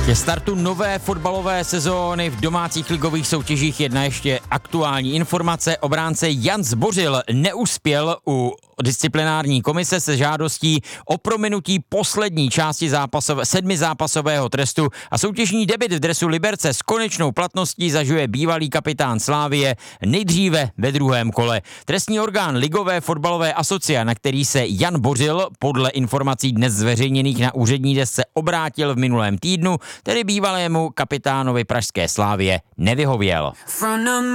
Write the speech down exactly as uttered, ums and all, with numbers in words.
Ke startu nové fotbalové sezóny v domácích ligových soutěžích jedna ještě aktuální informace. Obránce Jan Zbořil neuspěl u disciplinární komise se žádostí o prominutí poslední části zápasové, sedmi zápasového trestu a soutěžní debut v dresu Liberce s konečnou platností zažije bývalý kapitán Slavie nejdříve ve druhém kole. Trestní orgán Ligové fotbalové asociace, na který se Jan Bořil podle informací dnes zveřejněných na úřední desce obrátil v minulém týdnu, tedy bývalému kapitánovi pražské Slavie nevyhověl.